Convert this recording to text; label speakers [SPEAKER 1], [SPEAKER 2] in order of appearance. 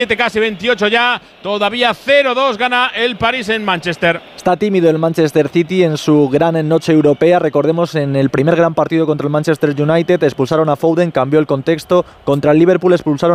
[SPEAKER 1] Casi 28 ya, todavía 0-2 gana el París en Manchester.
[SPEAKER 2] Está tímido el Manchester City en su gran noche europea. Recordemos, en el primer gran partido contra el Manchester United expulsaron a Foden, cambió el contexto. Contra el Liverpool expulsaron